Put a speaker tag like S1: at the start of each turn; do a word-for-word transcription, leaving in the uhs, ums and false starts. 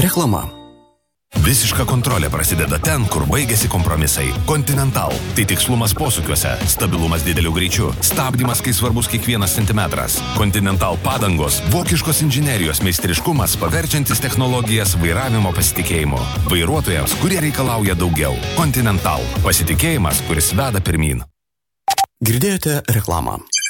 S1: Reklama.
S2: Visiška kontrolė prasideda ten, kur baigėsi kompromisai. Continental – tai tikslumas posūkiuose, stabilumas dideliu greičiu, stabdymas, kai svarbus kiekvienas centimetras. Continental padangos – vokiškos inžinerijos meistriškumas, paverčiantis technologijas vairavimo pasitikėjimu. Vairuotojams, kurie reikalauja daugiau. Continental – pasitikėjimas, kuris veda pirmyn.
S1: Girdėjote reklamą.